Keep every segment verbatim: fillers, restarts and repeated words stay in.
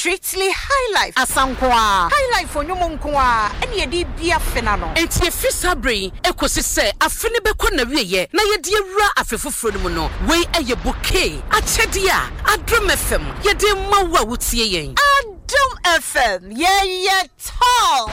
Strictly High Life. Asankwa. High Life for nyumunkwa. Eni yedi bia fenano. Enti efi sabre ekosi se afene beko na wiye na yedi ewura afefufuro no mu no. We eye bouquet. Achede a Adom F M. Yedi mawa wutie yen. Adom F M. Yeah yeah tall.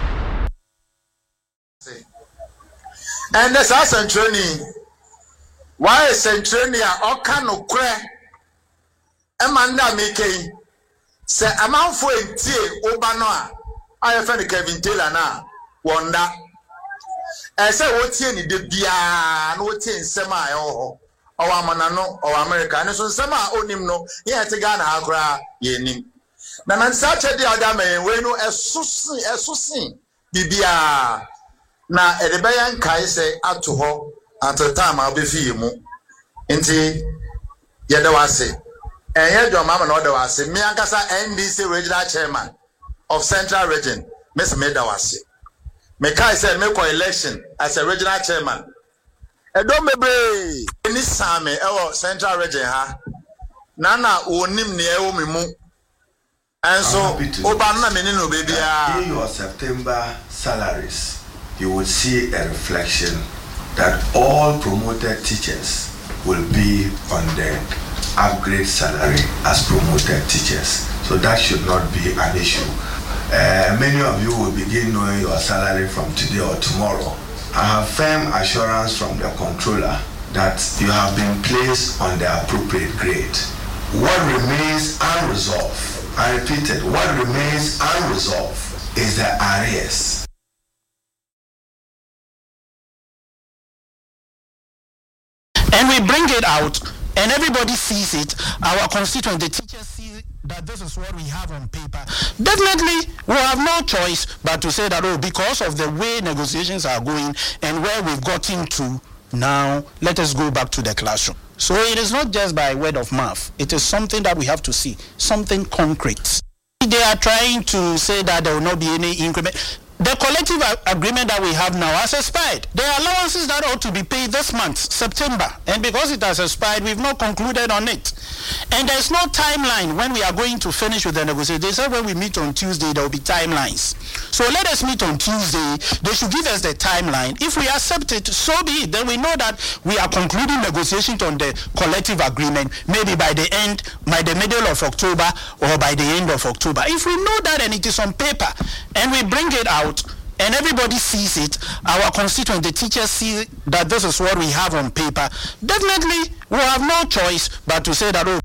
And that's us and training. Why is training a okano kre? Amanda making say amount for a tea obano. I have found Kevin Taylor now. Wonder. I say what any de bia no tin sema oh or manano or America and so sema onim no yet Ghana akra yenim. Na nan such a dear dame we no a susi a susi bibia na edebayan kai say ato ho at the time I'll be fee mu. Inti yeda wase. And here your mama no there was me ankasa N D C regional chairman of Central Region, Miss Medawase. Me kai said make for election as a regional chairman. E don mebre any same e Central Region ha. Nana onim ne e wo me mu. And so oba na me no baby ah. In your September salaries, you will see a reflection that all promoted teachers will be on the upgrade salary as promoted teachers. So that should not be an issue. Uh, many of you will begin knowing your salary from today or tomorrow. I have firm assurance from the controller that you have been placed on the appropriate grade. What remains unresolved, I repeat it, what remains unresolved is the arrears. And we bring it out, and everybody sees it. Our constituents, the teachers see that this is what we have on paper. Definitely, we have no choice but to say that, oh, because of the way negotiations are going and where we've gotten to now, let us go back to the classroom. So it is not just by word of mouth. It is something that we have to see, something concrete. They are trying to say that there will not be any increment. The collective agreement that we have now has expired. There are allowances that ought to be paid this month, September. And because it has expired, we've not concluded on it. And there's no timeline when we are going to finish with the negotiation. They said when we meet on Tuesday, there will be timelines. So let us meet on Tuesday. They should give us the timeline. If we accept it, so be it. Then we know that we are concluding negotiations on the collective agreement, maybe by the end, by the middle of October or by the end of October. If we know that and it is on paper, and we bring it out, and everybody sees it, our constituents, the teachers see that this is what we have on paper, definitely we have no choice but to say that, oh.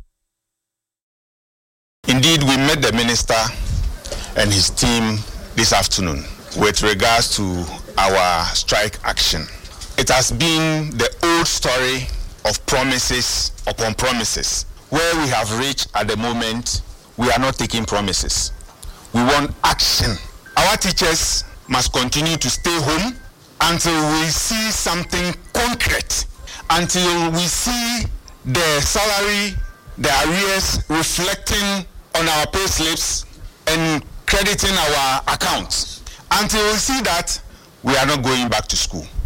Indeed, we met the minister and his team this afternoon with regards to our strike action. It has been the old story of promises upon promises. Where we have reached at the moment, we are not taking promises. We want action. Our teachers must continue to stay home until we see something concrete, until we see the salary, the arrears reflecting on our pay slips and crediting our accounts. Until we see that, we are not going back to school.